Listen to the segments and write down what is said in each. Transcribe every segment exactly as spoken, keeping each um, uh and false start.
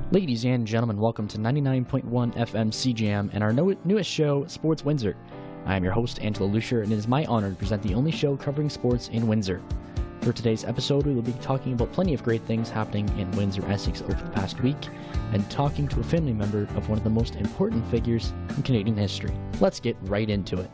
Ladies and gentlemen, welcome to ninety-nine point one F M C Jam and our no newest show, Sports Windsor. I am your host, Angelo Lucier, and it is my honor to present the only show covering sports in Windsor. For today's episode, we will be talking about plenty of great things happening in Windsor, Essex over the past week, and talking to a family member of one of the most important figures in Canadian history. Let's get right into it.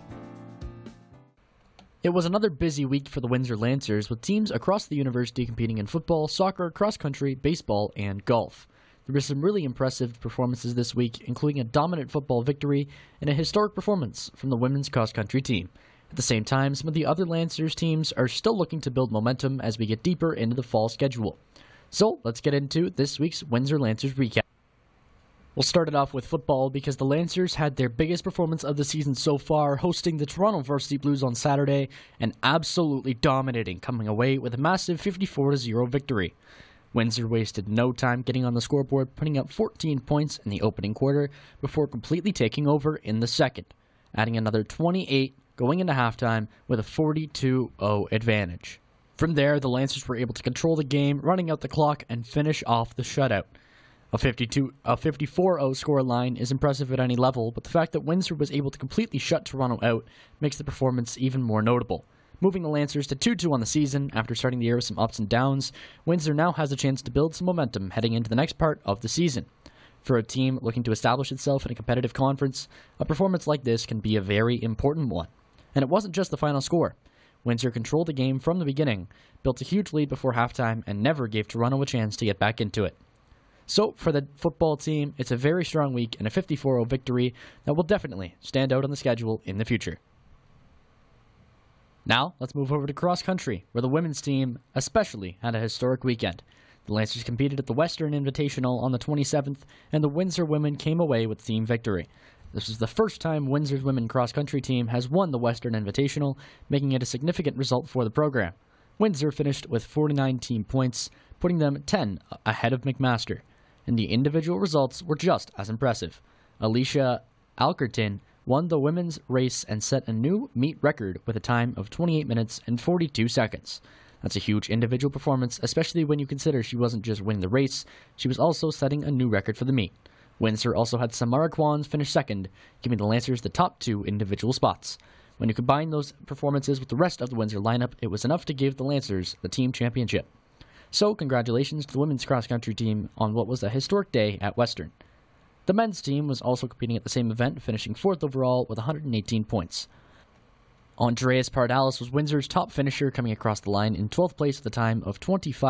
It was another busy week for the Windsor Lancers, with teams across the university competing in football, soccer, cross-country, baseball, and golf. There were some really impressive performances this week, including a dominant football victory and a historic performance from the women's cross-country team. At the same time, some of the other Lancers teams are still looking to build momentum as we get deeper into the fall schedule. So, let's get into this week's Windsor Lancers recap. We'll start it off with football because the Lancers had their biggest performance of the season so far, hosting the Toronto Varsity Blues on Saturday and absolutely dominating, coming away with a massive fifty-four to zero victory. Windsor wasted no time getting on the scoreboard, putting up fourteen points in the opening quarter before completely taking over in the second, adding another twenty-eight going into halftime with a forty-two oh advantage. From there, the Lancers were able to control the game, running out the clock, and finish off the shutout. A fifty-two, a fifty-four oh scoreline is impressive at any level, but the fact that Windsor was able to completely shut Toronto out makes the performance even more notable. Moving the Lancers to two two on the season after starting the year with some ups and downs, Windsor now has a chance to build some momentum heading into the next part of the season. For a team looking to establish itself in a competitive conference, a performance like this can be a very important one. And it wasn't just the final score. Windsor controlled the game from the beginning, built a huge lead before halftime, and never gave Toronto a chance to get back into it. So, for the football team, it's a very strong week and a fifty-four oh victory that will definitely stand out on the schedule in the future. Now, let's move over to cross-country, where the women's team especially had a historic weekend. The Lancers competed at the Western Invitational on the twenty-seventh, and the Windsor women came away with team victory. This was the first time Windsor's women cross-country team has won the Western Invitational, making it a significant result for the program. Windsor finished with forty-nine team points, putting them ten ahead of McMaster, and the individual results were just as impressive. Alicia Alkerton won the women's race and set a new meet record with a time of twenty-eight minutes and forty-two seconds. That's a huge individual performance, especially when you consider she wasn't just winning the race, she was also setting a new record for the meet. Windsor also had Samara Kwans finish second, giving the Lancers the top two individual spots. When you combine those performances with the rest of the Windsor lineup, it was enough to give the Lancers the team championship. So, congratulations to the women's cross-country team on what was a historic day at Western. The men's team was also competing at the same event, finishing fourth overall with one hundred eighteen points. Andreas Pardalis was Windsor's top finisher, coming across the line in twelfth place with a time of twenty-five